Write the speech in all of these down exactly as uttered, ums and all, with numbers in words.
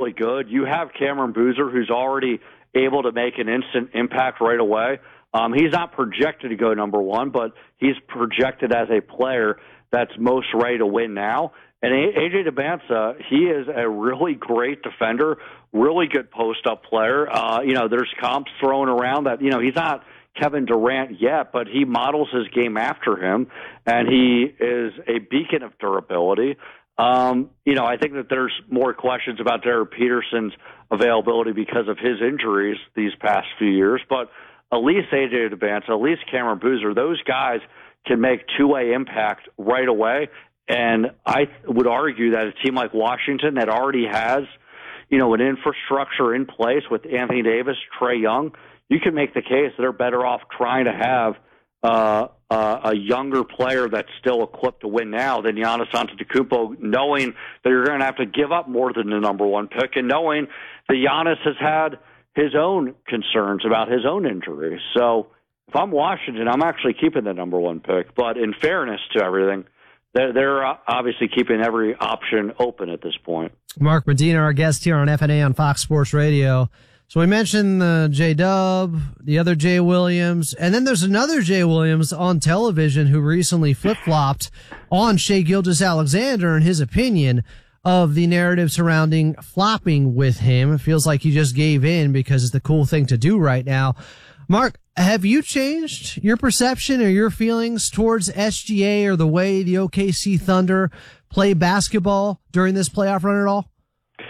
really good. You have Cameron Boozer, who's already able to make an instant impact right away. Um, he's not projected to go number one, but he's projected as a player that's most ready to win now. And A J Dybantsa, he is a really great defender, really good post-up player. Uh, you know, there's comps thrown around that, you know, he's not Kevin Durant yet, but he models his game after him, and he is a beacon of durability. Um, you know, I think that there's more questions about Derek Peterson's availability because of his injuries these past few years, but at least A J Dybantsa, at least Cameron Boozer, those guys can make two-way impact right away. And I would argue that a team like Washington that already has, you know, an infrastructure in place with Anthony Davis, Trae Young, you can make the case they're better off trying to have uh, uh, a younger player that's still equipped to win now than Giannis Antetokounmpo, knowing that you're going to have to give up more than the number one pick, and knowing that Giannis has had his own concerns about his own injuries. So if I'm Washington, I'm actually keeping the number one pick. But in fairness to everything, they're, they're obviously keeping every option open at this point. Mark Medina, our guest here on F N A on Fox Sports Radio. So we mentioned the J-Dub, the other Jay Williams, and then there's another Jay Williams on television who recently flip-flopped on Shai Gilgeous-Alexander and his opinion of the narrative surrounding flopping with him. It feels like he just gave in because it's the cool thing to do right now. Mark, have you changed your perception or your feelings towards S G A or the way the O K C Thunder play basketball during this playoff run at all?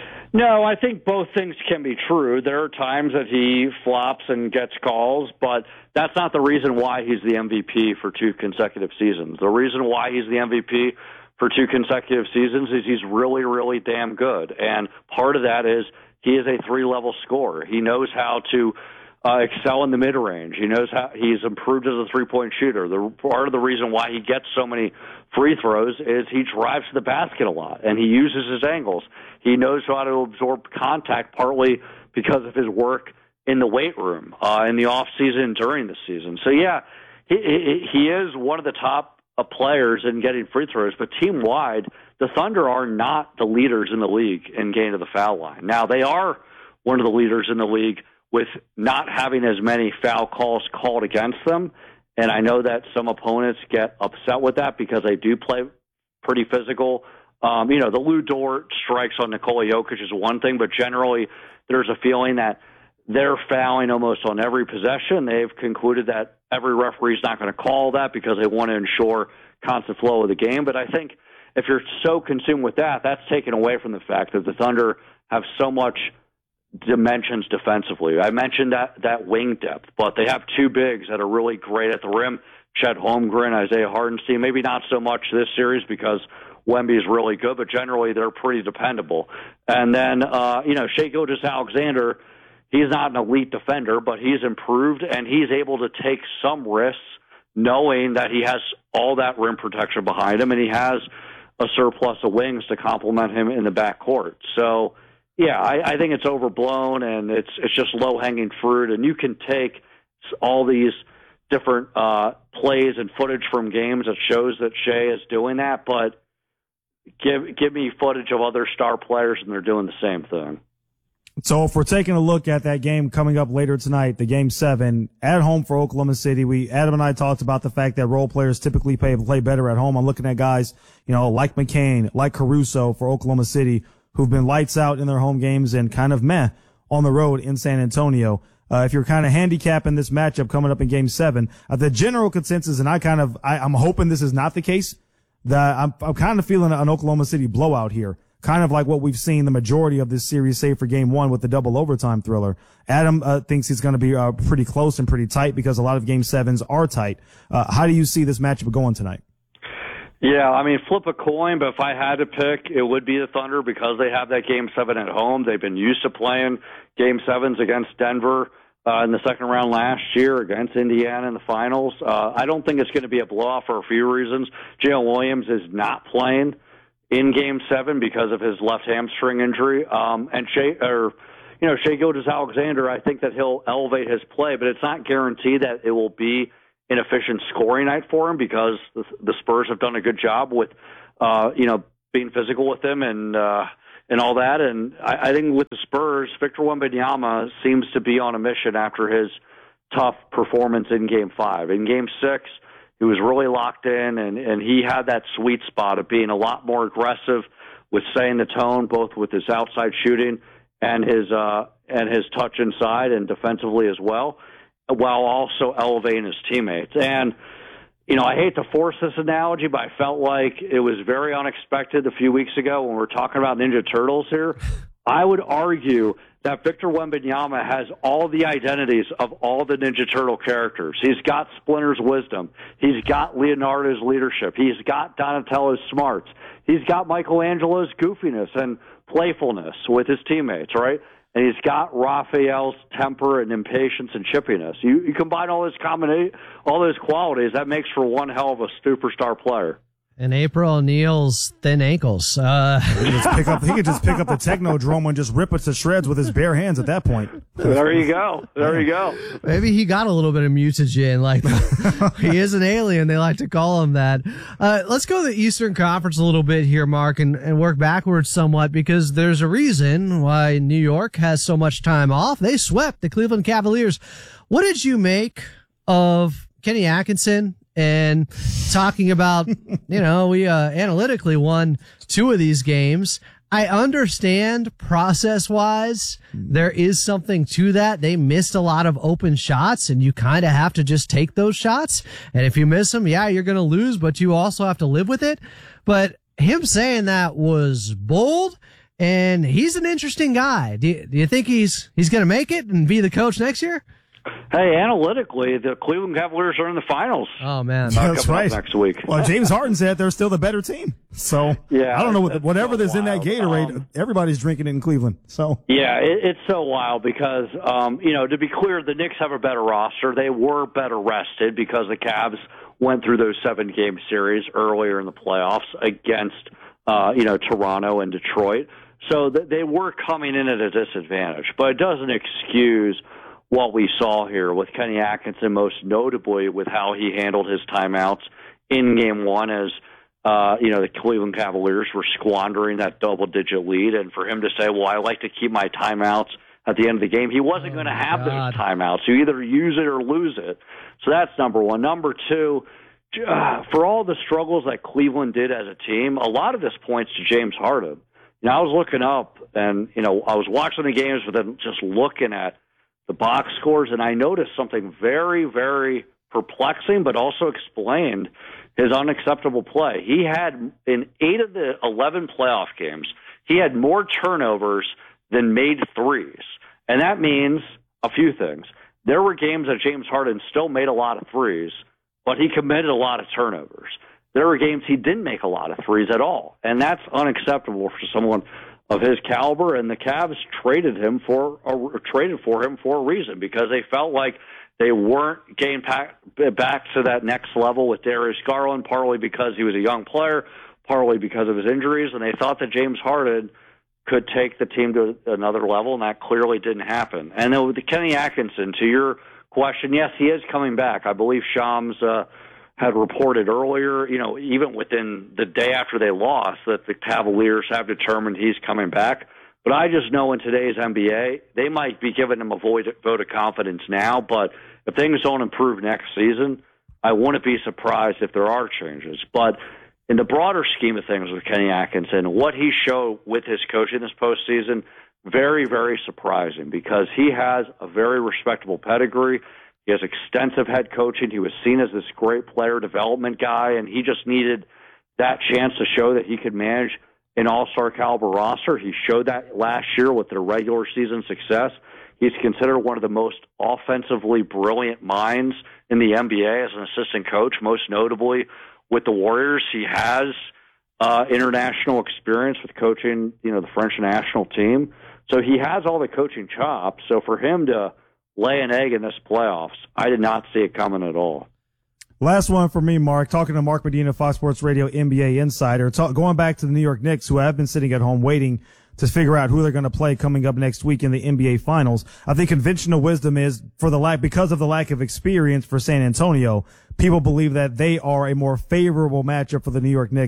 No, I think both things can be true. There are times that he flops and gets calls, but that's not the reason why he's the M V P for two consecutive seasons. The reason why he's the M V P for two consecutive seasons is he's really, really damn good. And part of that is he is a three-level scorer. He knows how to uh, excel in the mid-range. He knows how he's improved as a three-point shooter. The part of the reason why he gets so many free throws is he drives to the basket a lot, and he uses his angles. He knows how to absorb contact, partly because of his work in the weight room, uh, in the off-season, during the season. So, yeah, he, he, he is one of the top uh, players in getting free throws, but team-wide, the Thunder are not the leaders in the league in getting to the foul line. Now, they are one of the leaders in the league with not having as many foul calls called against them, and I know that some opponents get upset with that because they do play pretty physical. Um, you know, the Lou Dort strikes on Nikola Jokic is one thing, but generally there's a feeling that they're fouling almost on every possession. They've concluded that every referee's not going to call that because they want to ensure constant flow of the game. But I think if you're so consumed with that, that's taken away from the fact that the Thunder have so much dimensions defensively. I mentioned that, that wing depth, but they have two bigs that are really great at the rim, Chet Holmgren, Isaiah Hartenstein, maybe not so much this series because Wemby is really good, but generally they're pretty dependable. And then, uh, you know, Shai Gilgeous-Alexander, he's not an elite defender, but he's improved, and he's able to take some risks knowing that he has all that rim protection behind him, and he has a surplus of wings to complement him in the backcourt. So, yeah, I, I think it's overblown, and it's it's just low-hanging fruit, and you can take all these different uh, plays and footage from games that shows that Shai is doing that, but give give me footage of other star players, and they're doing the same thing. So if we're taking a look at that game coming up later tonight, the game seven, at home for Oklahoma City, we Adam and I talked about the fact that role players typically play, play better at home. I'm looking at guys, you know, like McCain, like Caruso for Oklahoma City, who've been lights out in their home games and kind of meh on the road in San Antonio. Uh, if you're kind of handicapping this matchup coming up in game seven, uh, the general consensus, and I kind of, I, I'm hoping this is not the case, that I'm, I'm kind of feeling an Oklahoma City blowout here. Kind of like what we've seen the majority of this series, save for game one with the double overtime thriller. Adam uh, thinks it's going to be uh, pretty close and pretty tight because a lot of game sevens are tight. Uh, how do you see this matchup going tonight? Yeah, I mean, flip a coin, but if I had to pick, it would be the Thunder because they have that game seven at home. They've been used to playing game sevens against Denver uh, in the second round last year, against Indiana in the finals. Uh, I don't think it's going to be a blowout for a few reasons. Jalen Williams is not playing in game seven because of his left hamstring injury. Um, and Shai, or, you know, Shai Gilgeous-Alexander, I think that he'll elevate his play, but it's not guaranteed that it will be an efficient scoring night for him because the, the Spurs have done a good job with, uh, you know, being physical with him and, uh, and all that. And I, I think with the Spurs, Victor Wembanyama seems to be on a mission after his tough performance in Game Five. In Game Six, he was really locked in, and, and he had that sweet spot of being a lot more aggressive with setting the tone, both with his outside shooting and his uh, and his touch inside and defensively as well, while also elevating his teammates. And you know, I hate to force this analogy, but I felt like it was very unexpected a few weeks ago when we were talking about Ninja Turtles here. I would argue that Victor Wembanyama has all the identities of all the Ninja Turtle characters. He's got Splinter's wisdom. He's got Leonardo's leadership. He's got Donatello's smarts. He's got Michelangelo's goofiness and playfulness with his teammates, right? And he's got Raphael's temper and impatience and chippiness. You, you combine all those combina- all those qualities, that makes for one hell of a superstar player. And April O'Neil's thin ankles. Uh, he, could just pick up, he could just pick up the Technodrome and just rip it to shreds with his bare hands at that point. There you go. There you go. Maybe he got a little bit of mutagen. Like, he is an alien. They like to call him that. Uh, let's go to the Eastern Conference a little bit here, Mark, and, and work backwards somewhat, because there's a reason why New York has so much time off. They swept the Cleveland Cavaliers. What did you make of Kenny Atkinson? And talking about, you know, we uh, analytically won two of these games. I understand process-wise, there is something to that. They missed a lot of open shots, and you kind of have to just take those shots. And if you miss them, yeah, you're going to lose, but you also have to live with it. But him saying that was bold, and he's an interesting guy. Do you, do you think he's he's going to make it and be the coach next year? Hey, analytically, the Cleveland Cavaliers are in the finals. Oh, man. That's right. Next week. Well, James Harden said they're still the better team. So, yeah, I don't know, what, whatever so that's in that Gatorade, um, everybody's drinking it in Cleveland. So, yeah, it, it's so wild because, um, you know, to be clear, the Knicks have a better roster. They were better rested because the Cavs went through those seven-game series earlier in the playoffs against, uh, you know, Toronto and Detroit. So th- they were coming in at a disadvantage. But it doesn't excuse what we saw here with Kenny Atkinson, most notably with how he handled his timeouts in game one as, uh, you know, the Cleveland Cavaliers were squandering that double-digit lead. And for him to say, well, I like to keep my timeouts at the end of the game, he wasn't oh going to have God. those timeouts. You either use it or lose it. So that's number one. Number two, uh, for all the struggles that Cleveland did as a team, a lot of this points to James Harden. You know, I was looking up and, you know, I was watching the games with him, just looking at the box scores, and I noticed something very, very perplexing, but also explained his unacceptable play. He had, in eight of the eleven playoff games, he had more turnovers than made threes. And that means a few things. There were games that James Harden still made a lot of threes, but he committed a lot of turnovers. There were games he didn't make a lot of threes at all, and that's unacceptable for someone of his caliber, and the Cavs traded him for or traded for him for a reason, because they felt like they weren't getting back, back to that next level with Darius Garland, partly because he was a young player, partly because of his injuries, and they thought that James Harden could take the team to another level, and that clearly didn't happen. And then with the Kenny Atkinson, to your question, yes, he is coming back. I believe Shams uh, had reported earlier, you know, even within the day after they lost, that the Cavaliers have determined he's coming back. But I just know in today's N B A, they might be giving him a vote of confidence now, but if things don't improve next season, I wouldn't be surprised if there are changes. But in the broader scheme of things with Kenny Atkinson, what he showed with his coaching this postseason, very, very surprising, because he has a very respectable pedigree. He has extensive head coaching. He was seen as this great player development guy, and he just needed that chance to show that he could manage an all-star caliber roster. He showed that last year with their regular season success. He's considered one of the most offensively brilliant minds in the N B A as an assistant coach, most notably with the Warriors. He has uh, international experience with coaching, you know, the French national team. So he has all the coaching chops. So for him to lay an egg in this playoffs, I did not see it coming at all. Last one for me, Mark. Talking to Mark Medina, Fox Sports Radio N B A insider. Talk, going back to the New York Knicks, who have been sitting at home waiting to figure out who they're going to play coming up next week in the N B A Finals. I think conventional wisdom is, for the lack, because of the lack of experience for San Antonio, people believe that they are a more favorable matchup for the New York Knicks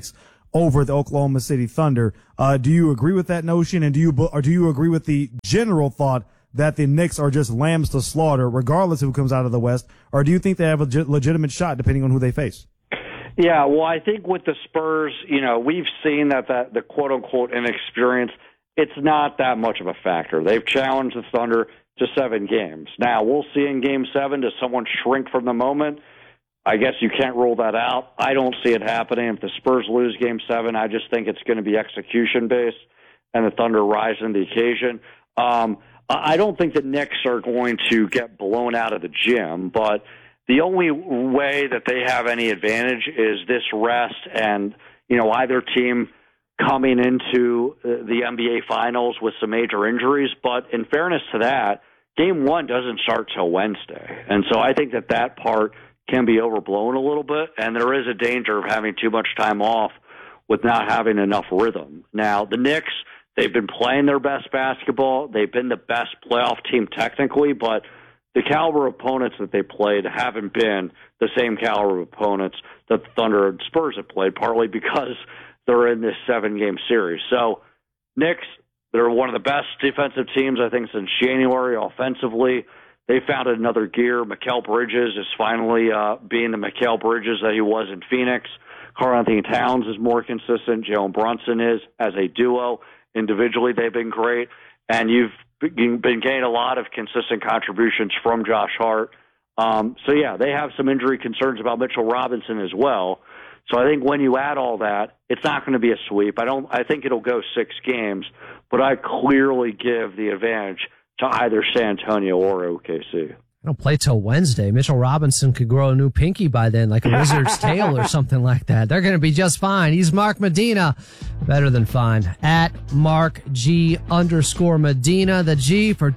over the Oklahoma City Thunder. Uh, do you agree with that notion? And do you, or do you agree with the general thought that the Knicks are just lambs to slaughter regardless of who comes out of the West? Or do you think they have a leg- legitimate shot depending on who they face? Yeah, well, I think with the Spurs, you know, we've seen that, that the quote-unquote inexperience, it's not that much of a factor. They've challenged the Thunder to seven games. Now, we'll see in Game seven, does someone shrink from the moment? I guess you can't rule that out. I don't see it happening. If the Spurs lose Game seven, I just think it's going to be execution-based, and the Thunder rise to the occasion. Um, I don't think the Knicks are going to get blown out of the gym, but the only way that they have any advantage is this rest and, you know, either team coming into the N B A Finals with some major injuries. But in fairness to that, Game one doesn't start till Wednesday. And so I think that that part can be overblown a little bit, and there is a danger of having too much time off with not having enough rhythm. Now, the Knicks, they've been playing their best basketball. They've been the best playoff team technically, but the caliber of opponents that they played haven't been the same caliber of opponents that the Thunder and Spurs have played, partly because they're in this seven-game series. So, Knicks, they're one of the best defensive teams, I think, since January offensively. They found another gear. Mikal Bridges is finally uh, being the Mikal Bridges that he was in Phoenix. Karl-Anthony Towns is more consistent. Jalen Brunson is as a duo. Individually, they've been great. And you've been getting a lot of consistent contributions from Josh Hart. Um, so, yeah, they have some injury concerns about Mitchell Robinson as well. So I think when you add all that, it's not going to be a sweep. I don't. I think it'll go six games, but I clearly give the advantage to either San Antonio or O K C. I don't play till Wednesday. Mitchell Robinson could grow a new pinky by then, like a lizard's tail or something like that. They're going to be just fine. He's Mark Medina. Better than fine. At Mark G underscore Medina. The G for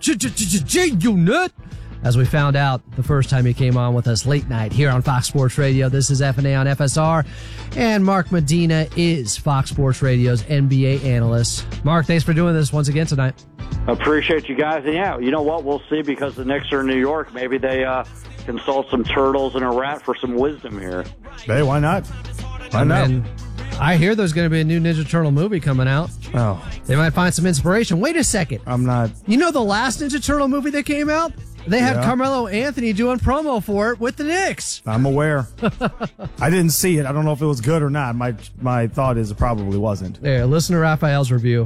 G-Unit. As we found out the first time he came on with us late night here on Fox Sports Radio. This is F and A on F S R. And Mark Medina is Fox Sports Radio's N B A analyst. Mark, thanks for doing this once again tonight. Appreciate you guys. And yeah, you know what? We'll see, because the Knicks are in New York. Maybe they uh, consult some turtles and a rat for some wisdom here. Hey, why not? Why not? And I hear there's going to be a new Ninja Turtle movie coming out. Oh. They might find some inspiration. Wait a second. I'm not. You know the last Ninja Turtle movie that came out? They had Yeah. Carmelo Anthony doing promo for it with the Knicks. I'm aware. I didn't see it. I don't know if it was good or not. My my thought is it probably wasn't. There, listen to Raphael's review.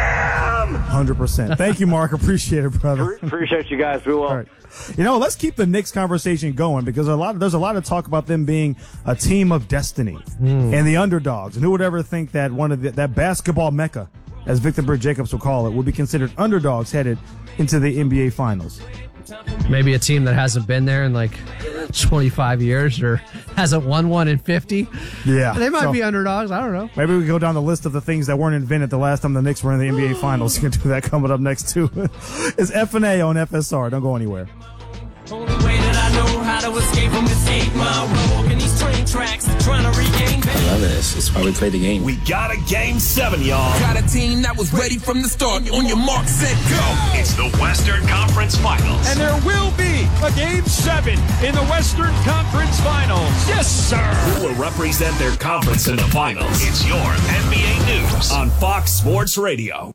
one hundred percent. Thank you, Mark. Appreciate it, brother. Appreciate you guys. Be well. All right. You know, let's keep the Knicks conversation going, because a lot of, there's a lot of talk about them being a team of destiny mm. and the underdogs. And who would ever think that one of the, that basketball mecca, as Victor Britt Jacobs will call it, would be considered underdogs headed into the N B A Finals? Maybe a team that hasn't been there in like twenty-five years or hasn't won one in fifty. Yeah. They might so, be underdogs. I don't know. Maybe we can go down the list of the things that weren't invented the last time the Knicks were in the N B A Finals. You can do that coming up next, too. It's F and A on F S R. Don't go anywhere. Only way that I know how to escape from this eight mile road, walking these train tracks, trying to regain. I love this. It's why we play the game. We got a game seven, y'all. Got a team that was ready from the start. On your mark, set, go. It's the Western Conference Finals. And there will be a game seven in the Western Conference Finals. Yes, sir. Who will represent their conference in the finals? It's your N B A News on Fox Sports Radio.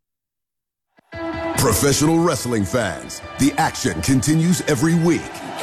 Professional wrestling fans, the action continues every week.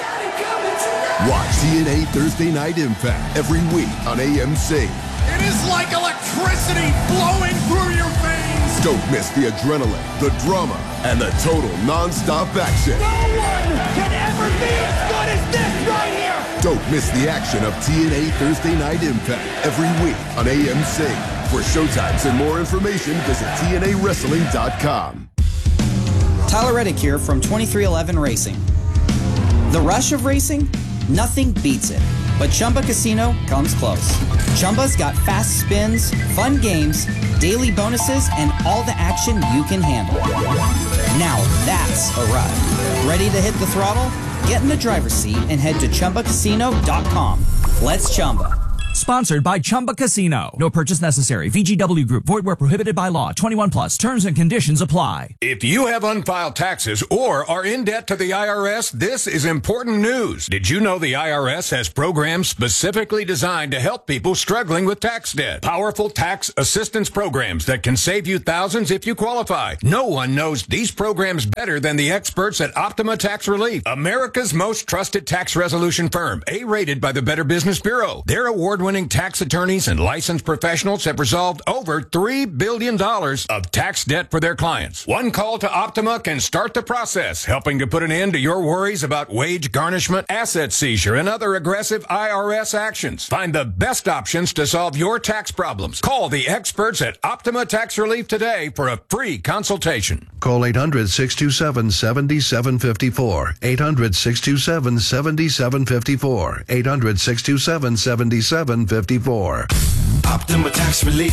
Watch T N A Thursday Night Impact every week on A M C. It is like electricity flowing through your veins. Don't miss the adrenaline, the drama, and the total non-stop action. No one can ever be as good as this right here. Don't miss the action of T N A Thursday Night Impact every week on A M C. For showtimes and more information, visit T N A wrestling dot com. Tyler Reddick here from twenty-three eleven Racing. The rush of racing? Nothing beats it. But Chumba Casino comes close. Chumba's got fast spins, fun games, daily bonuses, and all the action you can handle. Now that's a ride. Ready to hit the throttle? Get in the driver's seat and head to Chumba Casino dot com. Let's Chumba. Sponsored by Chumba Casino. No purchase necessary. V G W Group. Void where prohibited by law. twenty-one plus. Terms and conditions apply. If you have unfiled taxes or are in debt to the I R S, this is important news. Did you know the I R S has programs specifically designed to help people struggling with tax debt? Powerful tax assistance programs that can save you thousands if you qualify. No one knows these programs better than the experts at Optima Tax Relief, America's most trusted tax resolution firm, A-rated by the Better Business Bureau. Their award-winning tax attorneys and licensed professionals have resolved over three billion dollars of tax debt for their clients. One call to Optima can start the process, helping to put an end to your worries about wage garnishment, asset seizure, and other aggressive I R S actions. Find the best options to solve your tax problems. Call the experts at Optima Tax Relief today for a free consultation. Call eight hundred, six two seven, seven seven five four. eight hundred, six two seven, seven seven five four. eight hundred, six two seven, seven seven five four. Optima Tax Relief.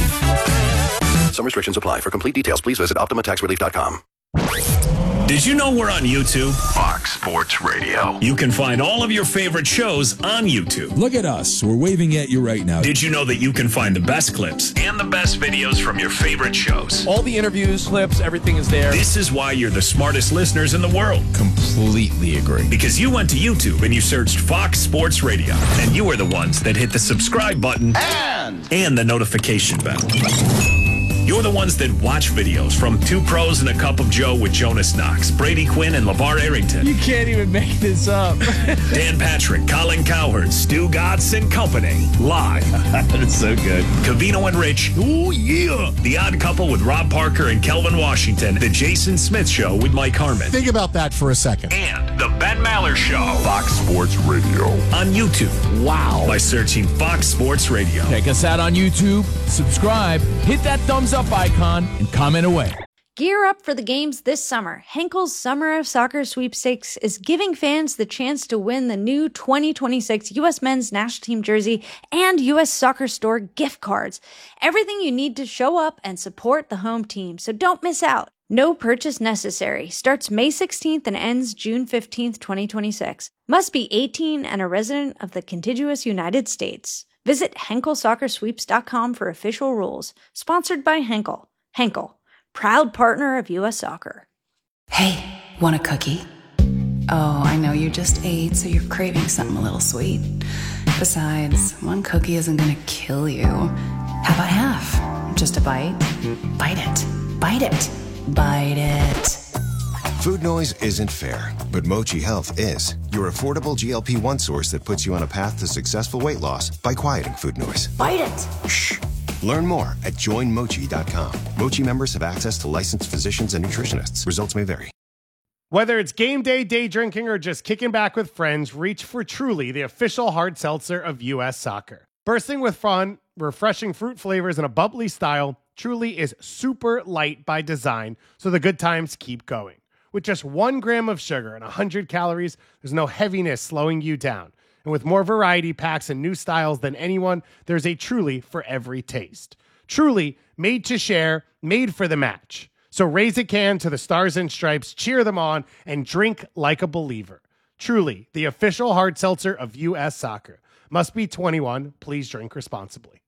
Some restrictions apply. For complete details, please visit optima tax relief dot com. Did you know we're on YouTube? Fox Sports Radio. You can find all of your favorite shows on YouTube. Look at us. We're waving at you right now. Did you know that you can find the best clips and the best videos from your favorite shows? All the interviews, clips, everything is there. This is why you're the smartest listeners in the world. Completely agree. Because you went to YouTube and you searched Fox Sports Radio. And you are the ones that hit the subscribe button and, and the notification bell. You're the ones that watch videos from Two Pros and a Cup of Joe with Jonas Knox, Brady Quinn, and LeVar Arrington. You can't even make this up. Dan Patrick, Colin Cowherd, Stu Gatz and Company. Live. That's so good. Covino and Rich. Oh, yeah. The Odd Couple with Rob Parker and Kelvin Washington. The Jason Smith Show with Mike Harmon. Think about that for a second. And The Ben Maller Show. Fox Sports Radio. On YouTube. Wow. By searching Fox Sports Radio. Check us out on YouTube. Subscribe. Hit that thumbs up icon and comment away. Gear up for the games this summer. Henkel's Summer of Soccer Sweepstakes is giving fans the chance to win the new twenty twenty-six U S Men's National Team jersey and U S Soccer Store gift cards. Everything you need to show up and support the home team, so don't miss out. No purchase necessary. Starts May sixteenth and ends June fifteenth, twenty twenty-six. Must be eighteen and a resident of the contiguous United States. Visit Henkel Soccer Sweeps dot com for official rules. Sponsored by Henkel. Henkel, proud partner of U S Soccer. Hey, want a cookie? Oh, I know you just ate, so you're craving something a little sweet. Besides, one cookie isn't gonna kill you. How about half? Just a bite? Bite it. Bite it. Bite it. Food noise isn't fair, but Mochi Health is. Your affordable G L P one source that puts you on a path to successful weight loss by quieting food noise. Bite it! Shh. Learn more at join mochi dot com. Mochi members have access to licensed physicians and nutritionists. Results may vary. Whether it's game day, day drinking, or just kicking back with friends, reach for Truly, the official hard seltzer of U S Soccer. Bursting with fun, refreshing fruit flavors, and a bubbly style, Truly is super light by design, so the good times keep going. With just one gram of sugar and one hundred calories, there's no heaviness slowing you down. And with more variety packs and new styles than anyone, there's a Truly for every taste. Truly, made to share, made for the match. So raise a can to the Stars and Stripes, cheer them on, and drink like a believer. Truly, the official hard seltzer of U S Soccer. Must be twenty-one. Please drink responsibly.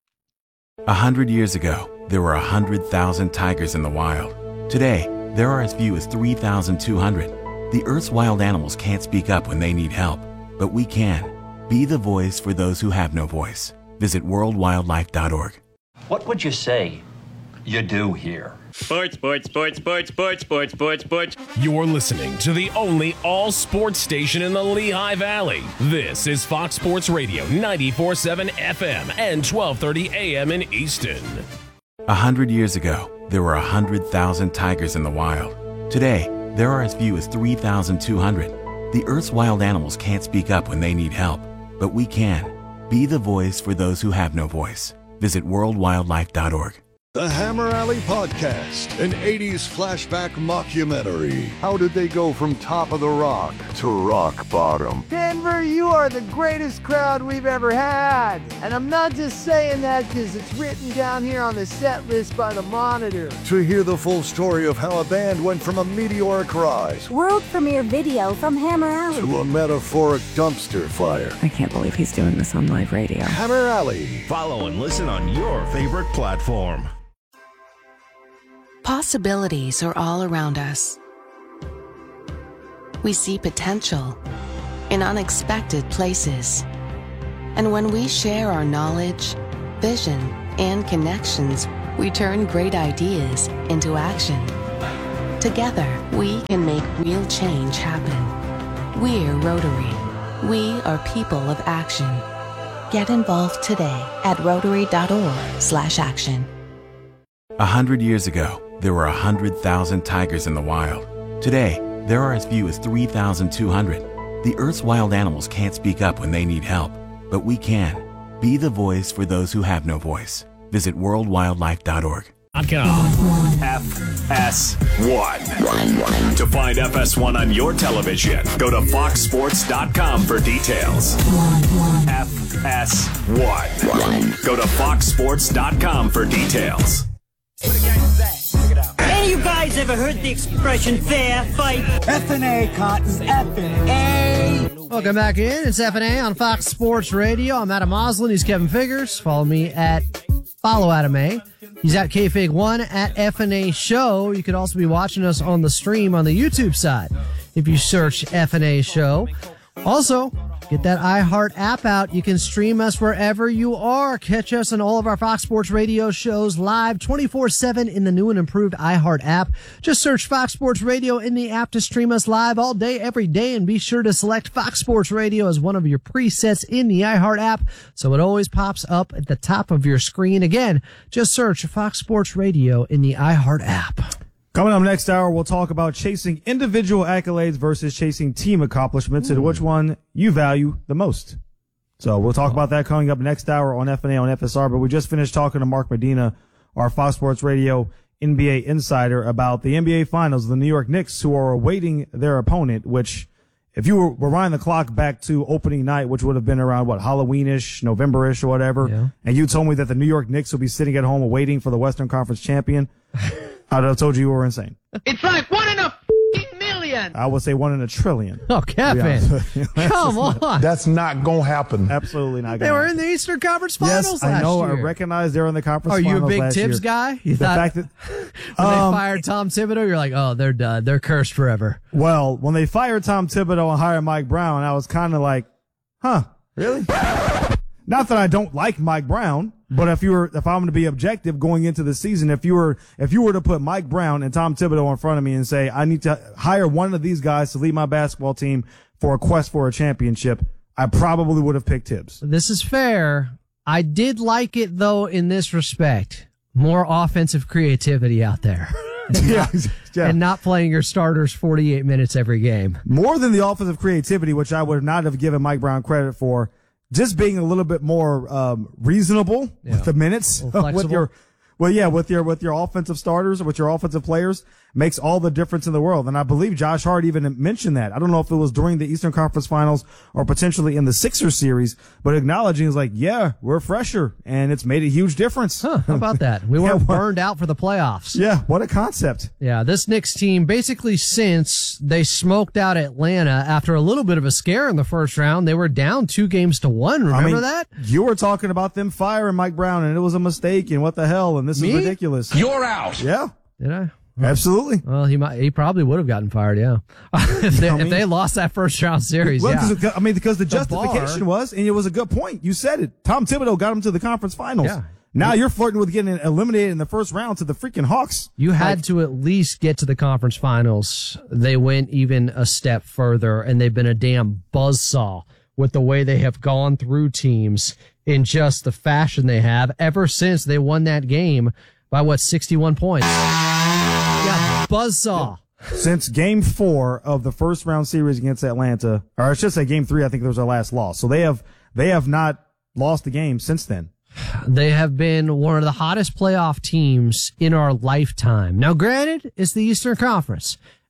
A hundred years ago, there were a hundred thousand tigers in the wild. Today, there are as few as three thousand two hundred. The Earth's wild animals can't speak up when they need help, but we can. Be the voice for those who have no voice. Visit world wildlife dot org. What would you say you do here? Sports, sports, sports, sports, sports, sports, sports, sports. You're listening to the only all-sports station in the Lehigh Valley. This is Fox Sports Radio, ninety-four point seven F M and twelve thirty A M in Easton. A hundred years ago, there were a hundred thousand tigers in the wild. Today, there are as few as three thousand two hundred. The Earth's wild animals can't speak up when they need help, but we can. Be the voice for those who have no voice. Visit world wildlife dot org. The Hammer Alley Podcast, an eighties flashback mockumentary. How did they go from top of the rock to rock bottom? Pick Denver, you are the greatest crowd we've ever had. And I'm not just saying that because it's written down here on the set list by the Monitor. To hear the full story of how a band went from a meteoric rise World premiere video from Hammer Alley to a metaphoric dumpster fire. I can't believe he's doing this on live radio. Hammer Alley. Follow and listen on your favorite platform. Possibilities are all around us. We see potential in unexpected places. And when we share our knowledge, vision, and connections, we turn great ideas into action. Together, we can make real change happen. We're Rotary. We are people of action. Get involved today at rotary.org slash action. A hundred years ago, there were a hundred thousand tigers in the wild. Today, there are as few as three thousand two hundred. The Earth's wild animals can't speak up when they need help, but we can. Be the voice for those who have no voice. Visit world wildlife dot org. F S one. To find F S one on your television, go to fox sports dot com for details. F S one. Go to fox sports dot com for details. Any of you guys ever heard the expression fair fight? F and A, Cotton. F and A. Welcome back in. It's F and A on Fox Sports Radio. I'm Adam Oslin. He's Kevin Figures. Follow me at Follow Adam A. He's at K Fig one at F and A Show. You could also be watching us on the stream on the YouTube side if you search F and A Show. Also, get that iHeart app out. You can stream us wherever you are. Catch us on all of our Fox Sports Radio shows live twenty-four seven in the new and improved iHeart app. Just search Fox Sports Radio in the app to stream us live all day, every day, and be sure to select Fox Sports Radio as one of your presets in the iHeart app so it always pops up at the top of your screen. Again, just search Fox Sports Radio in the iHeart app. Coming up next hour, we'll talk about chasing individual accolades versus chasing team accomplishments, and which one you value the most. So we'll talk about that coming up next hour on F and A on F S R. But we just finished talking to Mark Medina, our Fox Sports Radio N B A insider, about the N B A Finals, the New York Knicks, who are awaiting their opponent, which, if you were rewind the clock back to opening night, which would have been around, what, Halloween-ish, November-ish or whatever, yeah. and you told me that the New York Knicks will be sitting at home awaiting for the Western Conference champion, I'd have told you you were insane. It's like one in a f***ing million. I would say one in a trillion. Oh, Kevin. Come on. That's not going to happen. Absolutely not going to They were happen. in the Eastern Conference Finals yes, last I know. year. I recognize they were in the conference Are finals you a big last Tibbs year. guy? You the thought fact that when um, they fired Tom Thibodeau, you're like, oh, they're done. They're cursed forever. Well, when they fired Tom Thibodeau and hired Mike Brown, I was kind of like, huh, really? Not that I don't like Mike Brown, but if you were, if I'm going to be objective going into the season, if you were, if you were to put Mike Brown and Tom Thibodeau in front of me and say, I need to hire one of these guys to lead my basketball team for a quest for a championship, I probably would have picked Tibbs. This is fair. I did like it, though, in this respect. More offensive creativity out there. and, yeah, not, yeah. and not playing your starters forty-eight minutes every game. More than the offensive creativity, which I would not have given Mike Brown credit for. Just being a little bit more um, reasonable yeah. with the minutes, with your, well, yeah, with your with your offensive starters or with your offensive players makes all the difference in the world. And I believe Josh Hart even mentioned that. I don't know if it was during the Eastern Conference Finals or potentially in the Sixers series, but acknowledging is like, yeah, we're fresher, and it's made a huge difference. Huh, how about that? We weren't yeah, burned out for the playoffs. Yeah, what a concept. Yeah, this Knicks team, basically since they smoked out Atlanta after a little bit of a scare in the first round, they were down two games to one. Remember I mean, that? You were talking about them firing Mike Brown, and it was a mistake, and what the hell, and this Me? is ridiculous. You're out. Yeah. Did I? Absolutely. Well, he might. He probably would have gotten fired. Yeah, if, they, I mean, if they lost that first round series. Well, yeah. Cause, I mean, because the, the justification bar, was, and it was a good point. You said it. Tom Thibodeau got him to the conference finals. Yeah. Now you're flirting with getting eliminated in the first round to the freaking Hawks. You had like, to at least get to the conference finals. They went even a step further, and they've been a damn buzzsaw with the way they have gone through teams in just the fashion they have ever since they won that game by what, sixty-one points. Yeah, buzzsaw. Since game four of the first round series against Atlanta, or I should say game three, I think it was our last loss. So they have, they have not lost the game since then. They have been one of the hottest playoff teams in our lifetime. Now, granted, it's the Eastern Conference.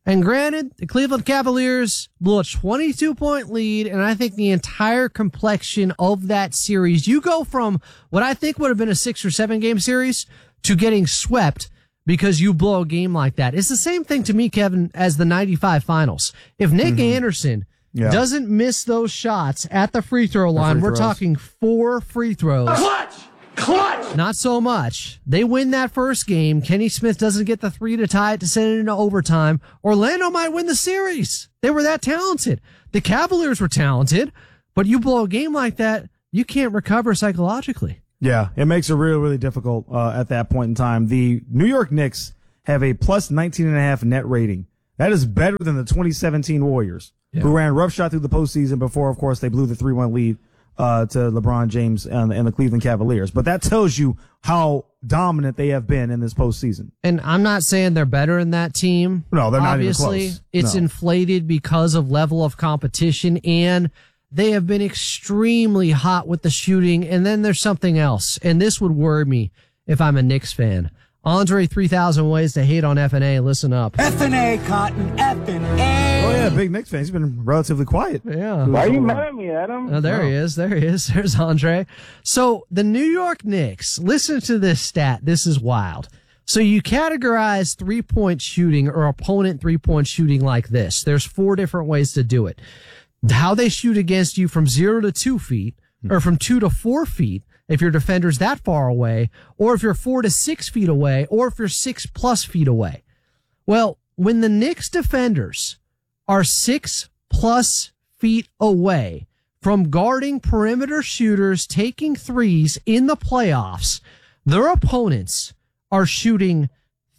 And granted, the Cleveland Cavaliers blew a twenty-two point lead, and I think the entire complexion of that series, you go from what I think would have been a six or seven game series to getting swept because you blow a game like that. It's the same thing to me, Kevin, as the ninety-five finals. If Nick mm-hmm. Anderson yeah. doesn't miss those shots at the free throw line, free we're talking four free throws. Clutch! Clutch! Not so much. They win that first game. Kenny Smith doesn't get the three to tie it to send it into overtime. Orlando might win the series. They were that talented. The Cavaliers were talented, but you blow a game like that, you can't recover psychologically. Yeah, it makes it really, really difficult uh, at that point in time. The New York Knicks have a plus nineteen and a half net rating. That is better than the twenty seventeen Warriors, yeah. who ran roughshod through the postseason before, of course, they blew the three one lead uh to LeBron James and, and the Cleveland Cavaliers. But that tells you how dominant they have been in this postseason. And I'm not saying they're better in that team. No, they're Obviously, not even close. It's no. inflated because of level of competition, and they have been extremely hot with the shooting. And then there's something else, and this would worry me if I'm a Knicks fan. Andre, three thousand ways to hate on F N A. Listen up. F N A, Cotton. F N A. Oh, yeah, big Knicks fan. He's been relatively quiet. Yeah. Why are you mad at me, Adam? Oh, there oh. he is. There he is. There's Andre. So the New York Knicks, listen to this stat. This is wild. So you categorize three-point shooting or opponent three-point shooting like this. There's four different ways to do it. How they shoot against you from zero to two feet, or from two to four feet, if your defender's that far away, or if you're four to six feet away, or if you're six plus feet away. Well, when the Knicks defenders are six plus feet away from guarding perimeter shooters taking threes in the playoffs, their opponents are shooting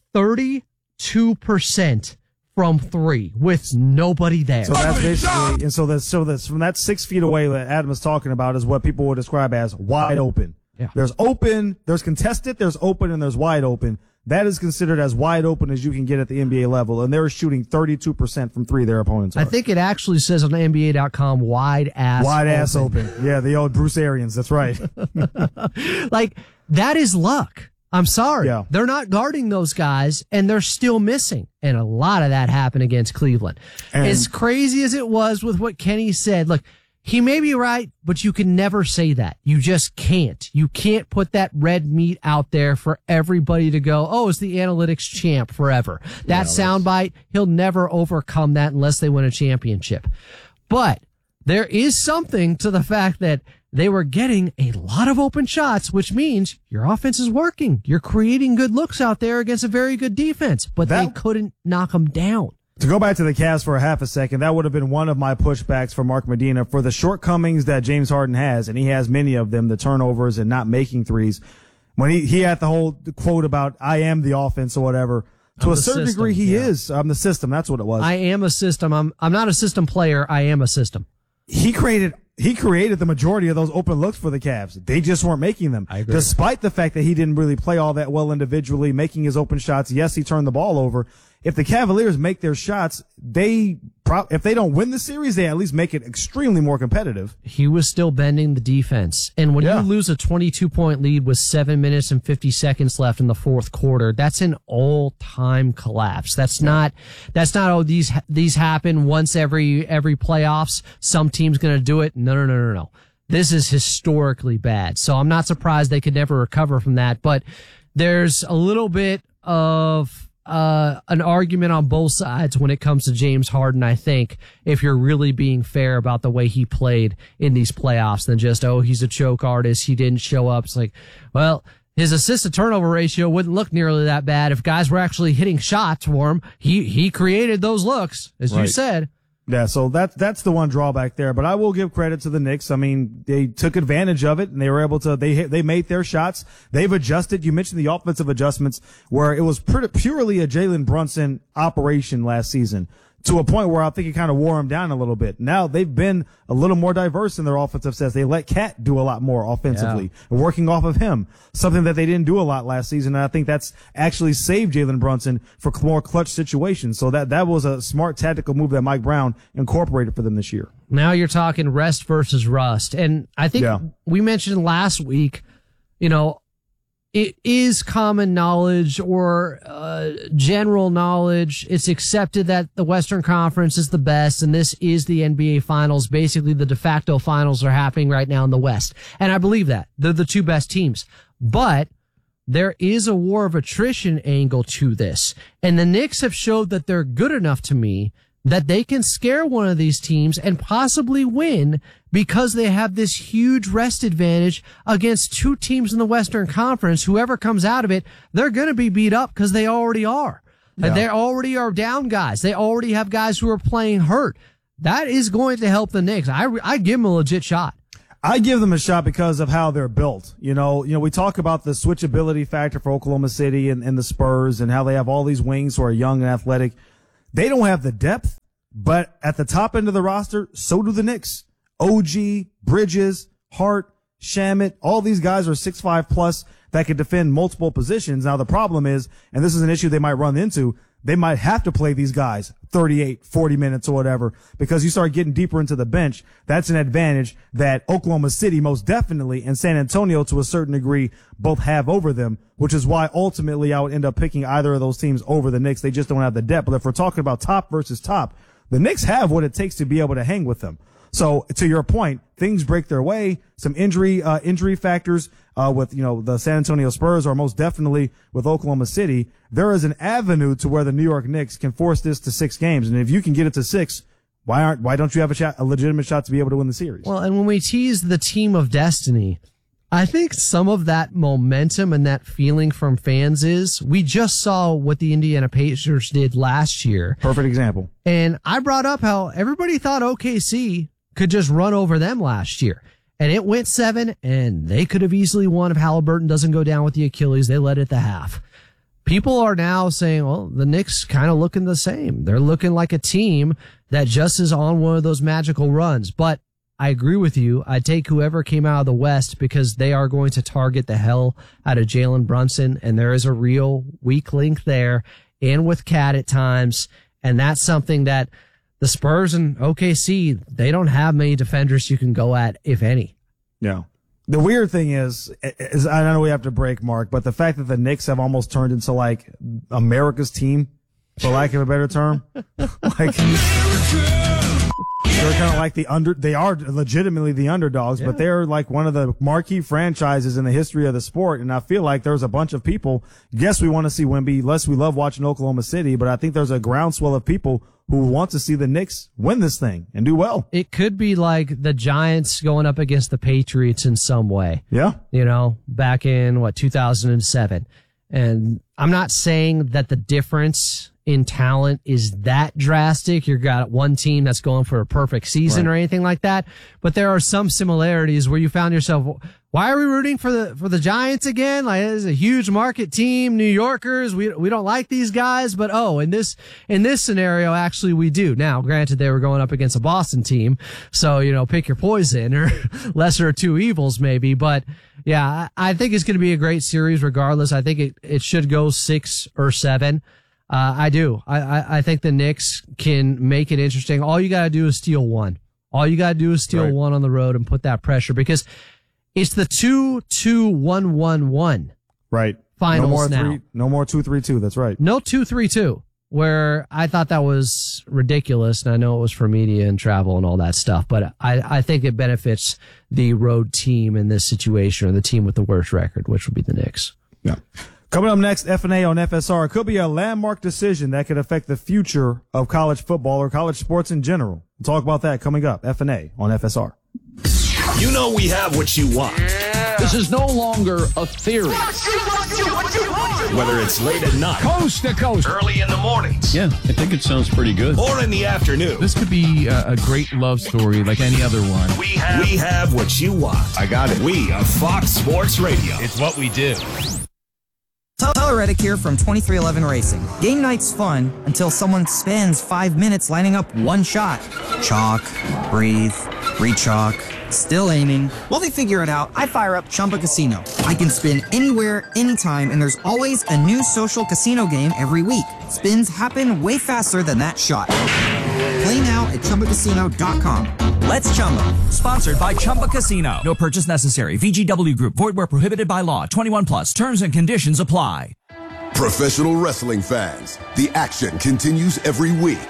thirty-two percent from three with nobody there. So that's basically, and so that's, so that's from that six feet away that Adam is talking about is what people would describe as wide open. Yeah. There's open, there's contested, there's open, and there's wide open. That is considered as wide open as you can get at the N B A level, and they're shooting thirty-two percent from three, their opponents are. I think it actually says on N B A dot com, wide ass Wide open. ass open. Yeah, the old Bruce Arians, that's right. Like, that is luck. I'm sorry. Yeah. They're not guarding those guys, and they're still missing. And a lot of that happened against Cleveland. And as crazy as it was with what Kenny said, look, he may be right, but you can never say that. You just can't. You can't put that red meat out there for everybody to go, oh, it's the analytics champ forever. That yeah, soundbite, he'll never overcome that unless they win a championship. But there is something to the fact that they were getting a lot of open shots, which means your offense is working. You're creating good looks out there against a very good defense, but that, they couldn't knock them down. To go back to the Cavs for a half a second, that would have been one of my pushbacks for Mark Medina for the shortcomings that James Harden has, and he has many of them, the turnovers and not making threes. When he, he had the whole quote about, I am the offense or whatever. To I'm a certain system, degree, he yeah. is. I'm the system. That's what it was. I am a system. I'm, I'm not a system player. I am a system. He created He created the majority of those open looks for the Cavs. They just weren't making them. I agree. Despite the fact that he didn't really play all that well individually, making his open shots. Yes, he turned the ball over. If the Cavaliers make their shots, they pro- if they don't win the series, they at least make it extremely more competitive. He was still bending the defense. And when Yeah. you lose a twenty-two point lead with seven minutes and fifty seconds left in the fourth quarter, that's an all-time collapse. That's not, that's not, oh, these, these happen once every, every playoffs. Some team's going to do it. No, no, no, no, no. This is historically bad. So I'm not surprised they could never recover from that. But there's a little bit of, Uh, an argument on both sides when it comes to James Harden, I think, if you're really being fair about the way he played in these playoffs than just, oh, he's a choke artist, he didn't show up. It's like, well, his assist to turnover ratio wouldn't look nearly that bad if guys were actually hitting shots for him. He, he created those looks, as you Right. said. Yeah, so that's that's the one drawback there. But I will give credit to the Knicks. I mean, they took advantage of it and they were able to. They hit, they made their shots. They've adjusted. You mentioned the offensive adjustments where it was pretty, purely a Jalen Brunson operation last season, to a point where I think it kind of wore them down a little bit. Now they've been a little more diverse in their offensive sets. They let Cat do a lot more offensively, Yeah. and working off of him, something that they didn't do a lot last season. And I think that's actually saved Jalen Brunson for more clutch situations. So that, that was a smart tactical move that Mike Brown incorporated for them this year. Now you're talking rest versus rust. And I think Yeah. we mentioned last week, you know, it is common knowledge or uh, general knowledge. It's accepted that the Western Conference is the best, and this is the N B A Finals. Basically, the de facto finals are happening right now in the West. And I believe that. They're the two best teams. But there is a war of attrition angle to this. And the Knicks have showed that they're good enough to me that they can scare one of these teams and possibly win because they have this huge rest advantage against two teams in the Western Conference. Whoever comes out of it, they're going to be beat up because they already are. Yeah. They already are down guys. They already have guys who are playing hurt. That is going to help the Knicks. I, I give them a legit shot. I give them a shot because of how they're built. You know, you know, we talk about the switchability factor for Oklahoma City and, and the Spurs and how they have all these wings who are young and athletic. They don't have the depth, but at the top end of the roster, so do the Knicks. O G, Bridges, Hart, Shamet, all these guys are six five plus that can defend multiple positions. Now the problem is, and this is an issue they might run into, they might have to play these guys thirty-eight, forty minutes or whatever, because you start getting deeper into the bench. That's an advantage that Oklahoma City most definitely and San Antonio to a certain degree both have over them, which is why ultimately I would end up picking either of those teams over the Knicks. They just don't have the depth. But if we're talking about top versus top, the Knicks have what it takes to be able to hang with them. So to your point, things break their way. Some injury, uh, injury factors, uh, with, you know, the San Antonio Spurs or most definitely with Oklahoma City. There is an avenue to where the New York Knicks can force this to six games. And if you can get it to six, why aren't, why don't you have a shot, a legitimate shot to be able to win the series? Well, and when we tease the team of destiny, I think some of that momentum and that feeling from fans is we just saw what the Indiana Pacers did last year. Perfect example. And I brought up how everybody thought O K C could just run over them last year. And it went seven, and they could have easily won if Halliburton doesn't go down with the Achilles. They led at the half. People are now saying, well, the Knicks kind of looking the same. They're looking like a team that just is on one of those magical runs. But I agree with you. I take whoever came out of the West because they are going to target the hell out of Jalen Brunson, and there is a real weak link there, and with Cat at times, and that's something that the Spurs and O K C, they don't have many defenders you can go at, if any. Yeah. The weird thing is, is I know we have to break, Mark, but the fact that the Knicks have almost turned into like America's team, for lack of a better term, like they're kind of like the under, they are legitimately the underdogs, yeah. But they're like one of the marquee franchises in the history of the sport. And I feel like there's a bunch of people, yes, we want to see Wemby, less we love watching Oklahoma City, but I think there's a groundswell of people who want to see the Knicks win this thing and do well. It could be like the Giants going up against the Patriots in some way. Yeah. You know, back in, what, two thousand seven. And I'm not saying that the difference in talent is that drastic. You've got one team that's going for a perfect season right. or anything like that. But there are some similarities where you found yourself, why are we rooting for the, for the Giants again? Like, this is a huge market team, New Yorkers. We, we don't like these guys, but oh, in this, in this scenario, actually we do. Now, granted, they were going up against a Boston team. So, you know, pick your poison or lesser of two evils maybe. But yeah, I, I think it's going to be a great series regardless. I think it, it should go six or seven. Uh, I do. I, I, I think the Knicks can make it interesting. All you got to do is steal one. All you got to do is steal right. one on the road and put that pressure because it's the two, two, one, one, one. Right. Finals no more now. Three, no more two, three, two. That's right. No two, three, two. Where I thought that was ridiculous, and I know it was for media and travel and all that stuff, but I, I think it benefits the road team in this situation, or the team with the worst record, which would be the Knicks. Yeah. Coming up next, F and A on F S R. It could be a landmark decision that could affect the future of college football or college sports in general. We'll talk about that coming up. F and A on F S R. You know we have what you want. Yeah. This is no longer a theory. Whether it's late at night, coast to coast, early in the mornings. Yeah, I think it sounds pretty good. Or in the afternoon. This could be a, a great love story like any other one. We have, we have what you want. I got it. We are Fox Sports Radio. It's what we do. Tyler Reddick here from twenty-three eleven Racing. Game night's fun until someone spends five minutes lining up one shot. Chalk, breathe, re-chalk, still aiming. While they figure it out, I fire up Chumba Casino. I can spin anywhere, anytime, and there's always a new social casino game every week. Spins happen way faster than that shot. Play now at chumba casino dot com. Let's Chumba. Sponsored by Chumba Casino. No purchase necessary. V G W Group. Void where prohibited by law. twenty-one plus. Terms and conditions apply. Professional wrestling fans, the action continues every week.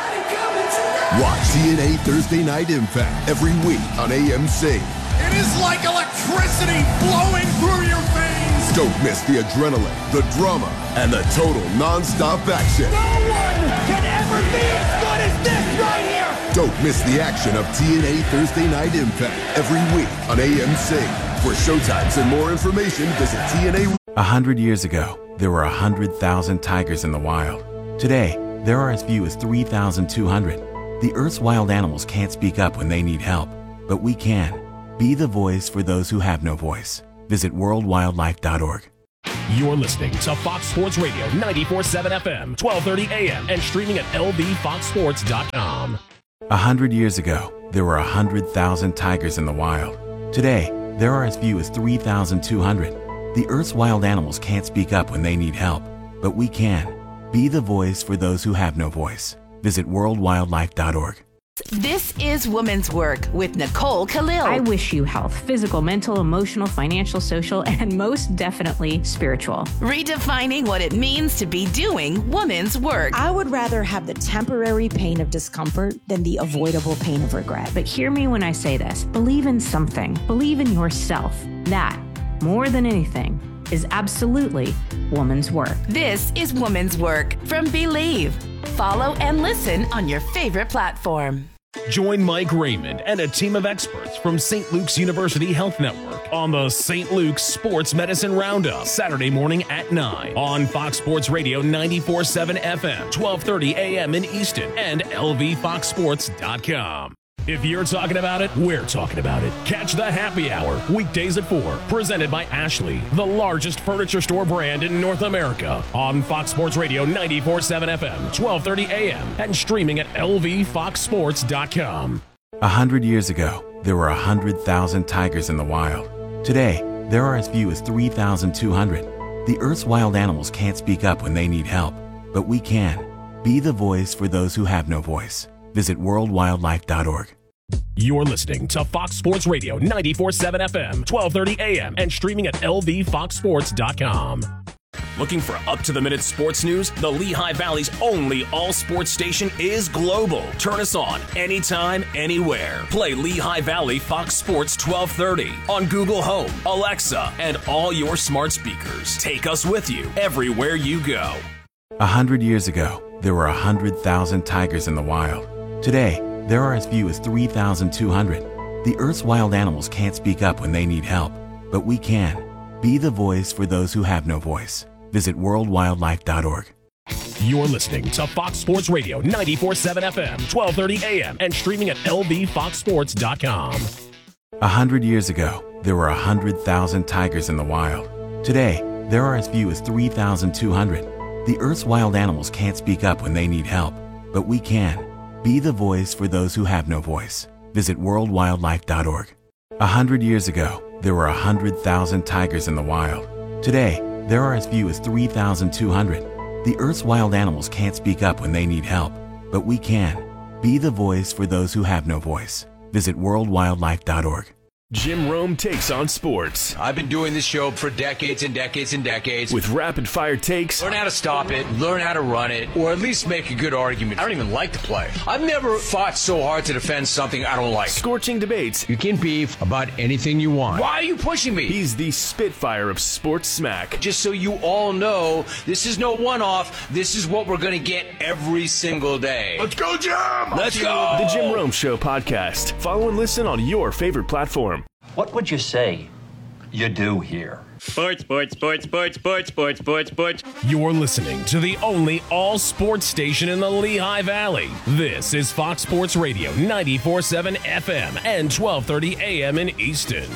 Watch T N A Thursday Night Impact every week on A M C. It is like electricity flowing through your veins. Don't miss the adrenaline, the drama, and the total non-stop action. No one can ever be as good as this right here. Don't miss the action of T N A Thursday Night Impact every week on A M C. For showtimes and more information, visit T N A. A hundred years ago, there were a hundred thousand tigers in the wild. Today, there are as few as three thousand two hundred. The Earth's wild animals can't speak up when they need help, but we can. Be the voice for those who have no voice. Visit world wildlife dot org. You're listening to Fox Sports Radio ninety-four point seven F M, twelve thirty A M, and streaming at L V fox sports dot com. A hundred years ago, there were a hundred thousand tigers in the wild. Today, there are as few as three thousand two hundred. The Earth's wild animals can't speak up when they need help, but we can. Be the voice for those who have no voice. Visit world wildlife dot org. This is Woman's Work with Nicole Khalil. I wish you health, physical, mental, emotional, financial, social, and most definitely spiritual. Redefining what it means to be doing woman's work. I would rather have the temporary pain of discomfort than the avoidable pain of regret. But hear me when I say this. Believe in something. Believe in yourself. That, more than anything, is absolutely woman's work. This is Woman's Work from Believe. Follow and listen on your favorite platform. Join Mike Raymond and a team of experts from Saint Luke's University Health Network on the Saint Luke's Sports Medicine Roundup, Saturday morning at nine on Fox Sports Radio ninety-four point seven F M, twelve thirty A M in Easton, and L V fox sports dot com. If you're talking about it, we're talking about it. Catch the Happy Hour, weekdays at four, presented by Ashley, the largest furniture store brand in North America, on Fox Sports Radio ninety-four point seven F M, twelve thirty A M, and streaming at L V fox sports dot com. A hundred years ago, there were a hundred thousand tigers in the wild. Today, there are as few as three thousand two hundred. The Earth's wild animals can't speak up when they need help, but we can. Be the voice for those who have no voice. Visit world wildlife dot org. You're listening to Fox Sports Radio ninety-four point seven F M, twelve thirty A M, and streaming at L V fox sports dot com. Looking for up-to-the-minute sports news? The Lehigh Valley's only all-sports station is global. Turn us on anytime, anywhere. Play Lehigh Valley Fox Sports twelve thirty on Google Home, Alexa, and all your smart speakers. Take us with you everywhere you go. A hundred years ago, there were a hundred thousand tigers in the wild. Today, there are as few as three thousand two hundred. The Earth's wild animals can't speak up when they need help, but we can. Be the voice for those who have no voice. Visit world wildlife dot org. You're listening to Fox Sports Radio ninety-four point seven F M, twelve thirty A M, and streaming at L V fox sports dot com. A hundred years ago, there were a hundred thousand tigers in the wild. Today, there are as few as three thousand two hundred. The Earth's wild animals can't speak up when they need help, but we can. Be the voice for those who have no voice. Visit world wildlife dot org. A hundred years ago, there were a hundred thousand tigers in the wild. Today, there are as few as three thousand two hundred. The Earth's wild animals can't speak up when they need help, but we can. Be the voice for those who have no voice. Visit world wildlife dot org. Jim Rome takes on sports. I've been doing this show for decades and decades and decades. With rapid-fire takes. Learn how to stop it, learn how to run it, or at least make a good argument. I don't even like the play. I've never fought so hard to defend something I don't like. Scorching debates. You can beef about anything you want. Why are you pushing me? He's the Spitfire of sports smack. Just so you all know, this is no one-off. This is what we're going to get every single day. Let's go, Jim! Let's go! The Jim Rome Show podcast. Follow and listen on your favorite platform. What would you say you do here? Sports, sports, sports, sports, sports, sports, sports, sports. You're listening to the only all-sports station in the Lehigh Valley. This is Fox Sports Radio ninety-four point seven F M and twelve thirty A M in Easton.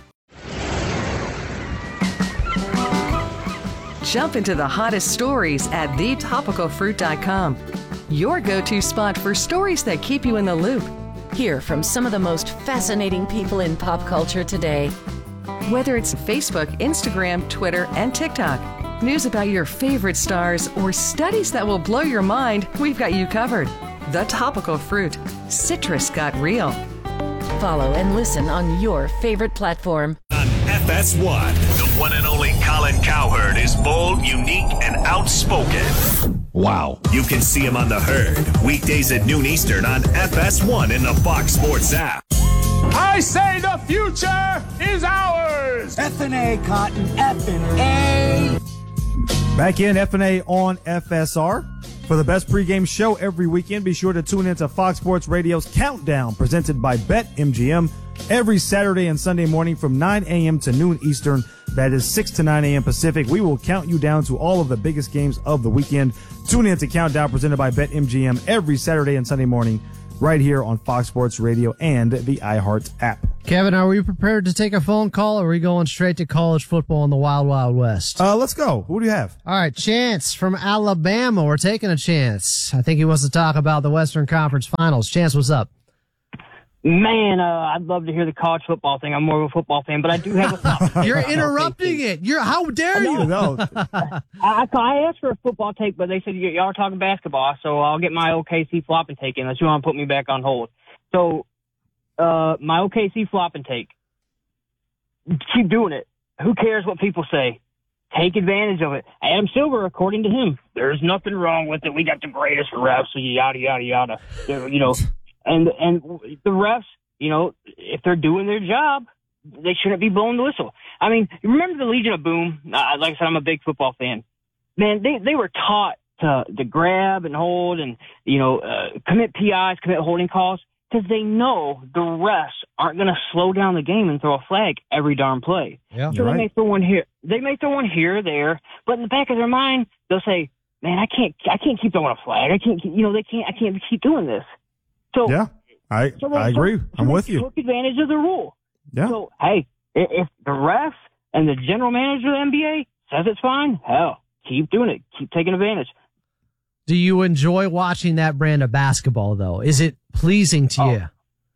Jump into the hottest stories at the topical fruit dot com. Your go-to spot for stories that keep you in the loop. Hear from some of the most fascinating people in pop culture today. Whether it's Facebook, Instagram, Twitter, and TikTok, news about your favorite stars, or studies that will blow your mind, we've got you covered. The Topical Fruit. Citrus got real. Follow and listen on your favorite platform. On F S one, the one and only Colin Cowherd is bold, unique, and outspoken. Wow. You can see him on The Herd, weekdays at noon Eastern on F S one in the Fox Sports app. I say the future is ours. F and A, Cotton. F and A. Back in F and A on F S R. For the best pregame show every weekend, be sure to tune in to Fox Sports Radio's Countdown, presented by BetMGM, every Saturday and Sunday morning from nine a.m. to noon Eastern. That is six to nine a.m. Pacific. We will count you down to all of the biggest games of the weekend. Tune in to Countdown, presented by BetMGM, every Saturday and Sunday morning, right here on Fox Sports Radio and the iHeart app. Kevin, are we prepared to take a phone call, or are we going straight to college football in the Wild Wild West? Uh, let's go. Who do you have? All right, Chance from Alabama. We're taking a chance. I think he wants to talk about the Western Conference Finals. Chance, what's up? Man, uh, I'd love to hear the college football thing. I'm more of a football fan, but I do have a thought. You're interrupting it. You're how dare you? No. I, I asked for a football take, but they said y- y'all are talking basketball, so I'll get my O K C flop and take unless you want to put me back on hold. So, uh, my O K C flop and take. Keep doing it. Who cares what people say? Take advantage of it. Adam Silver, according to him, there's nothing wrong with it. We got the greatest refs, yada, yada, yada. You know, and, and the refs, you know, if they're doing their job, they shouldn't be blowing the whistle. I mean, remember the Legion of Boom? Uh, like I said, I'm a big football fan. Man, they, they were taught to, to grab and hold and, you know, uh, commit P Is, commit holding calls, because they know the refs aren't going to slow down the game and throw a flag every darn play. Yeah, so they right. may throw one here, they may throw one here or there, but in the back of their mind, they'll say, "Man, I can't, I can't keep throwing a flag. I can't, keep, you know, they can't, I can't keep doing this." So yeah, I so they, I agree. So, I'm so with they you. Took advantage of the rule. Yeah. So hey, if, if the refs and the general manager of the N B A says it's fine, hell, keep doing it. Keep taking advantage. Do you enjoy watching that brand of basketball, though? Is it pleasing to Oh. you?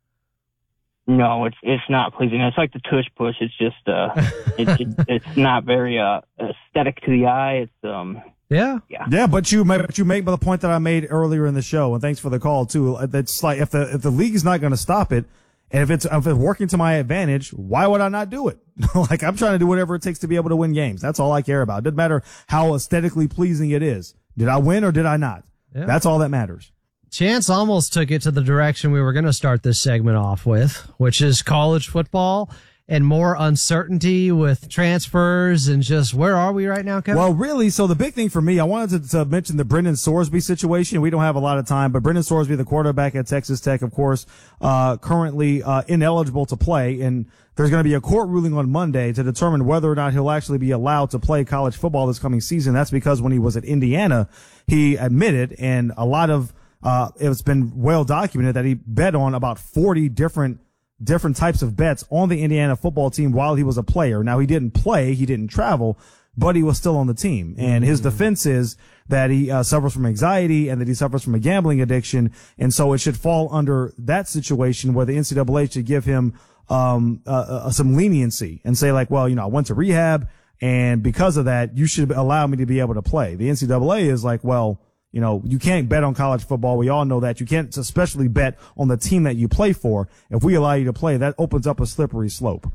No, it's it's not pleasing. It's like the tush push. It's just uh, it's it, it's not very uh aesthetic to the eye. It's um. Yeah. Yeah. Yeah, but you make, but you make the point that I made earlier in the show, and thanks for the call too. It's like if the if the league is not going to stop it, and if it's if it's working to my advantage, why would I not do it? Like I'm trying to do whatever it takes to be able to win games. That's all I care about. It doesn't matter how aesthetically pleasing it is. Did I win or did I not? Yeah. That's all that matters. Chance almost took it to the direction we were going to start this segment off with, which is college football and more uncertainty with transfers and just where are we right now, Kevin? Well, really, so the big thing for me, I wanted to, to mention the Brendan Sorsby situation. We don't have a lot of time, but Brendan Sorsby, the quarterback at Texas Tech, of course, uh, currently uh, ineligible to play. And there's going to be a court ruling on Monday to determine whether or not he'll actually be allowed to play college football this coming season. That's because when he was at Indiana, he admitted, and a lot of uh it's been well documented, that he bet on about forty different different types of bets on the Indiana football team while he was a player. Now, he didn't play, he didn't travel, but he was still on the team. And his defense is that he uh, suffers from anxiety and that he suffers from a gambling addiction. And so it should fall under that situation where the N C double A should give him um uh, uh, some leniency and say, like, well, you know, I went to rehab, and because of that, you should allow me to be able to play. The N C double A is like, well, you know, you can't bet on college football. We all know that. You can't especially bet on the team that you play for. If we allow you to play, that opens up a slippery slope.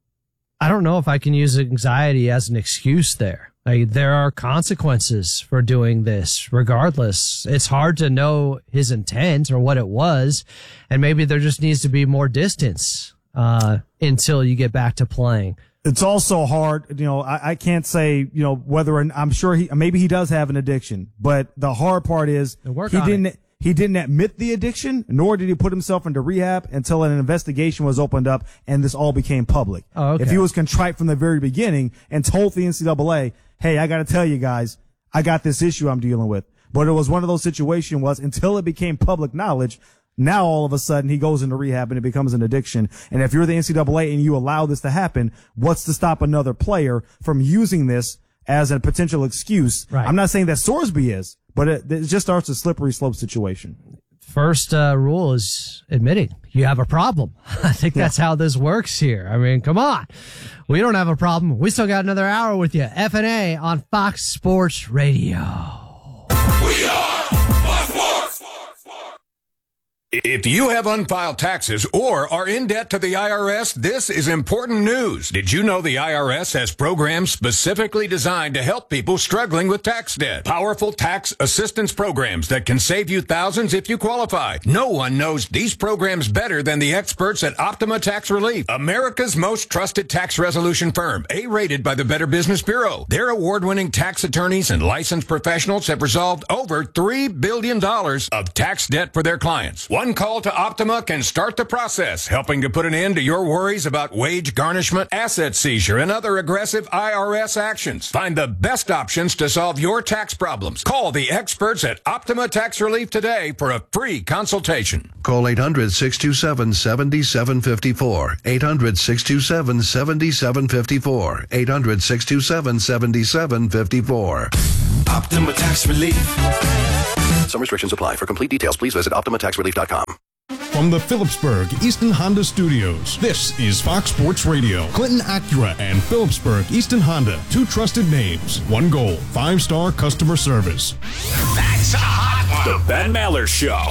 I don't know if I can use anxiety as an excuse there. Like, there are consequences for doing this regardless. It's hard to know his intent or what it was, and maybe there just needs to be more distance uh until you get back to playing. It's also hard, you know, I, I can't say, you know, whether, and I'm sure he, maybe he does have an addiction, but the hard part is he didn't, it. he didn't admit the addiction, nor did he put himself into rehab until an investigation was opened up and this all became public. Oh, okay. If he was contrite from the very beginning and told the N C double A, hey, I got to tell you guys, I got this issue I'm dealing with. But it was one of those situations was until it became public knowledge, now all of a sudden he goes into rehab and it becomes an addiction. And if you're the N C double A and you allow this to happen, what's to stop another player from using this as a potential excuse? Right. I'm not saying that Sorsby is, but it, it just starts a slippery slope situation. First uh, rule is admitting you have a problem. I think that's how this works here. I mean, come on. We don't have a problem. We still got another hour with you. F and A on Fox Sports Radio. We are Fox Sports. If you have unfiled taxes or are in debt to the I R S, this is important news. Did you know the I R S has programs specifically designed to help people struggling with tax debt? Powerful tax assistance programs that can save you thousands if you qualify. No one knows these programs better than the experts at Optima Tax Relief, America's most trusted tax resolution firm, A-rated by the Better Business Bureau. Their award-winning tax attorneys and licensed professionals have resolved over three billion dollars of tax debt for their clients. One call to Optima can start the process, helping to put an end to your worries about wage garnishment, asset seizure, and other aggressive I R S actions. Find the best options to solve your tax problems. Call the experts at Optima Tax Relief today for a free consultation. Call eight hundred, six two seven, seven seven five four. eight hundred, six two seven, seven seven five four. eight hundred, six two seven, seven seven five four. Optima Tax Relief. Some restrictions apply. For complete details, please visit optima tax relief dot com. From the Phillipsburg Easton Honda Studios, this is Fox Sports Radio. Clinton Acura and Phillipsburg Easton Honda, two trusted names, one goal, five-star customer service. That's a hot one. The Ben Maller Show.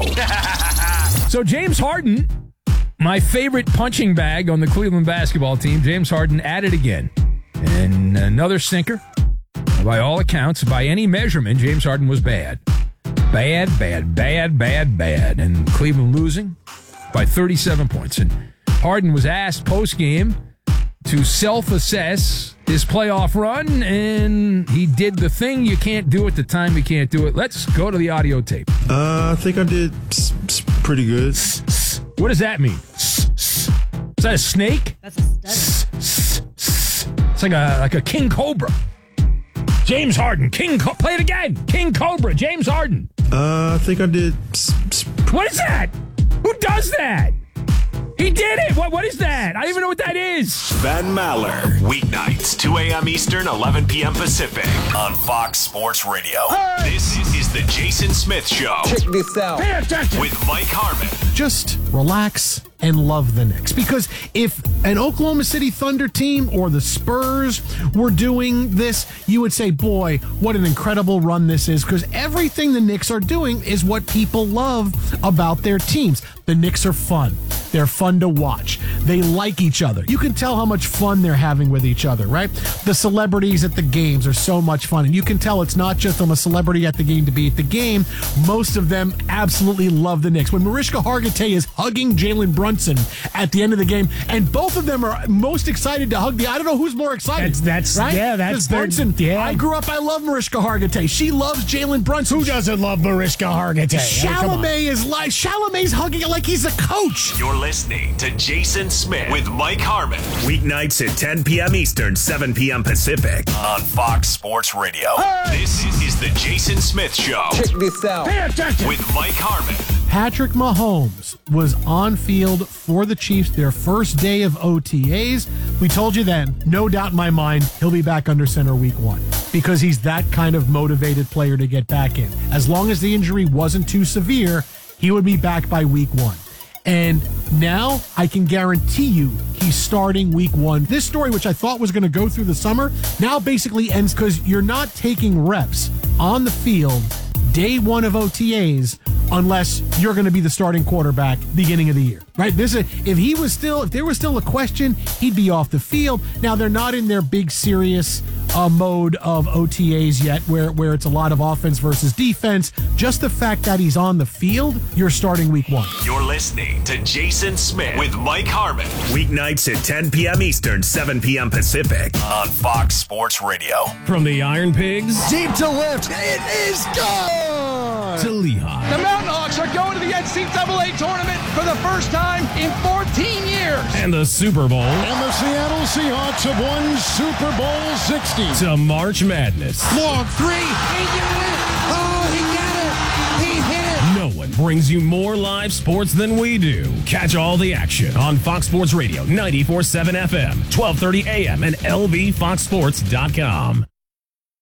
So James Harden, my favorite punching bag on the Cleveland basketball team, James Harden at it again. And another stinker. By all accounts, by any measurement, James Harden was bad. Bad, bad, bad, bad, bad. And Cleveland losing by thirty-seven points. And Harden was asked post-game to self-assess his playoff run, and he did the thing you can't do at the time you can't do it. Let's go to the audio tape. Uh, I think I did s- s- pretty good. What does that mean? Is that a snake? That's a stutter. It's like a like a king cobra. James Harden, King. Co- play it again. King Cobra, James Harden. Uh, I think I did. S- s- What is that? Who does that? He did it. What? What is that? I don't even know what that is. Ben Maller, weeknights, two a.m. Eastern, eleven p.m. Pacific, on Fox Sports Radio. Hey! This is the Jason Smith Show. Check this out. Pay attention. With Mike Harmon. Just relax and love the Knicks. Because if an Oklahoma City Thunder team or the Spurs were doing this, you would say, boy, what an incredible run this is. Because everything the Knicks are doing is what people love about their teams. The Knicks are fun. They're fun to watch. They like each other. You can tell how much fun they're having with each other, right? The celebrities at the games are so much fun. And you can tell it's not just I'm a celebrity at the game to be at the game. Most of them absolutely love the Knicks. When Mariska Hargitay is hugging Jalen Brunson at the end of the game, and both of them are most excited to hug the, I don't know who's more excited. That's, that's right? yeah, that's Brunson. Yeah. I grew up, I love Mariska Hargitay. She loves Jalen Brunson. Who doesn't love Mariska Hargitay? Chalamet is like, Chalamet's hugging it like he's a coach. You're listening to Jason Smith with Mike Harmon. Weeknights at ten p.m. Eastern, seven p.m. Pacific, on Fox Sports Radio. Hey! This is the Jason Smith Show. Check this out. Pay attention. With Mike Harmon. Patrick Mahomes was on field for the Chiefs their first day of O T As. We told you then, no doubt in my mind, he'll be back under center week one because he's that kind of motivated player to get back in. As long as the injury wasn't too severe, he would be back by week one. And now I can guarantee you he's starting week one. This story, which I thought was going to go through the summer, now basically ends because you're not taking reps on the field day one of O T As unless you're going to be the starting quarterback beginning of the year, right? This is, if he was still, if there was still a question, he'd be off the field. Now they're not in their big serious uh, mode of O T As yet, where where it's a lot of offense versus defense. Just the fact that he's on the field, you're starting week one. You're listening to Jason Smith with Mike Harmon. Weeknights at ten p.m. Eastern, seven p.m. Pacific, on Fox Sports Radio. From the Iron Pigs, deep to left, it is gone to Lehigh. The Mountain Hawks are going to the N C double A tournament for the first time in fourteen years. And the Super Bowl. And the Seattle Seahawks have won Super Bowl sixty. To March Madness. Long three. He got it. Oh, he got it. He hit it. No one brings you more live sports than we do. Catch all the action on Fox Sports Radio, ninety-four point seven F M, twelve thirty A M, and L V fox sports dot com.